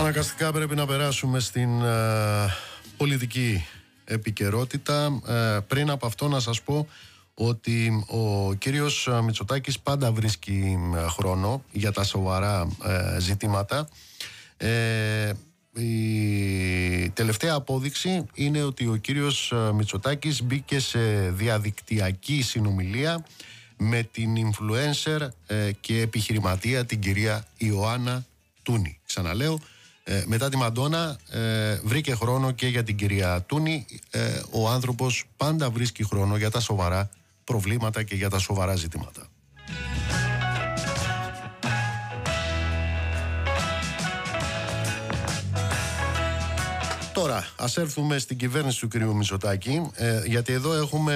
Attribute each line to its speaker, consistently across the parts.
Speaker 1: Αναγκαστικά πρέπει να περάσουμε στην πολιτική επικαιρότητα. Πριν από αυτό να σας πω ότι ο κύριος Μητσοτάκης πάντα βρίσκει χρόνο για τα σοβαρά ζητήματα. Η τελευταία απόδειξη είναι ότι ο κύριος Μητσοτάκης μπήκε σε διαδικτυακή συνομιλία με την influencer και επιχειρηματία την κυρία Ιωάννα Τούνη. Ξαναλέω, μετά τη Μαντόνα βρήκε χρόνο και για την κυρία Τούνη. Ο άνθρωπος πάντα βρίσκει χρόνο για τα σοβαρά προβλήματα και για τα σοβαρά ζητήματα. Τώρα, ας έρθουμε στην κυβέρνηση του κυρίου Μητσοτάκη, γιατί εδώ έχουμε,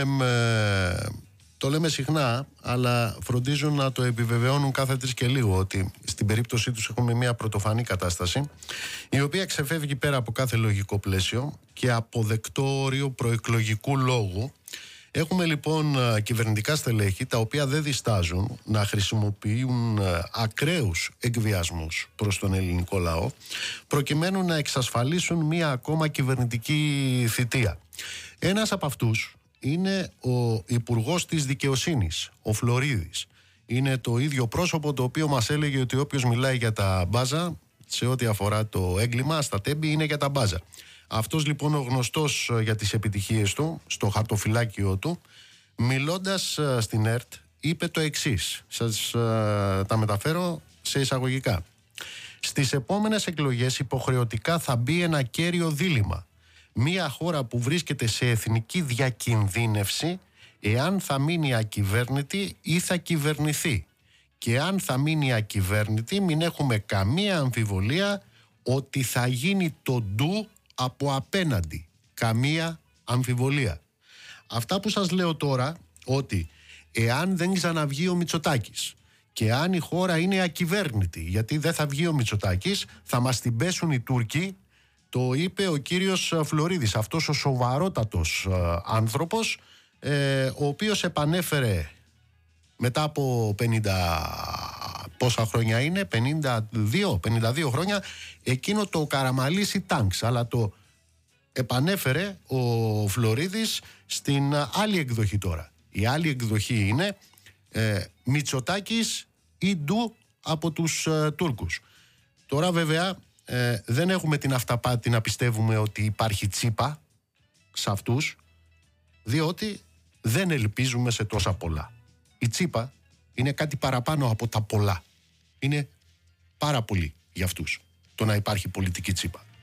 Speaker 1: το λέμε συχνά, αλλά φροντίζουν να το επιβεβαιώνουν κάθε τρεις και λίγο, ότι στην περίπτωσή τους έχουμε μια πρωτοφανή κατάσταση, η οποία ξεφεύγει πέρα από κάθε λογικό πλαίσιο και αποδεκτό όριο προεκλογικού λόγου. Έχουμε λοιπόν κυβερνητικά στελέχη τα οποία δεν διστάζουν να χρησιμοποιούν ακραίους εκβιασμούς προς τον ελληνικό λαό προκειμένου να εξασφαλίσουν μία ακόμα κυβερνητική θητεία. Ένας από αυτούς είναι ο Υπουργός της Δικαιοσύνης, ο Φλωρίδης. Είναι το ίδιο πρόσωπο το οποίο μας έλεγε ότι όποιος μιλάει για τα μπάζα, σε ό,τι αφορά το έγκλημα στα τέμπη, είναι για τα μπάζα. Αυτός λοιπόν ο γνωστός για τις επιτυχίες του, στο χαρτοφυλάκιο του, μιλώντας στην ΕΡΤ, είπε το εξής. Σας τα μεταφέρω σε εισαγωγικά. Στις επόμενες εκλογές υποχρεωτικά θα μπει ένα κέριο δίλημμα. Μια χώρα που βρίσκεται σε εθνική διακινδύνευση, εάν θα μείνει ακυβέρνητη ή θα κυβερνηθεί. Και αν θα μείνει ακυβέρνητη, μην έχουμε καμία αμφιβολία ότι θα γίνει το ντου από απέναντι. Καμία αμφιβολία. Αυτά που σας λέω τώρα, ότι εάν δεν ξαναβγεί ο Μητσοτάκης και αν η χώρα είναι ακυβέρνητη, γιατί δεν θα βγει ο Μητσοτάκης, θα μας την πέσουν οι Τούρκοι. Το είπε ο κύριος Φλωρίδης, αυτός ο σοβαρότατος άνθρωπος, ο οποίος επανέφερε μετά από 50 πόσα χρόνια είναι, 52 χρόνια, εκείνο το Καραμαλίσι Τάγκς, αλλά το επανέφερε ο Φλωρίδης στην άλλη εκδοχή τώρα. Η άλλη εκδοχή είναι Μητσοτάκης ή ντου από τους Τούρκους. Τώρα βέβαια δεν έχουμε την αυταπάτη να πιστεύουμε ότι υπάρχει τσίπα σε αυτούς, διότι δεν ελπίζουμε σε τόσα πολλά. Η τσίπα είναι κάτι παραπάνω από τα πολλά. Είναι πάρα πολύ για αυτούς το να υπάρχει πολιτική τσίπα.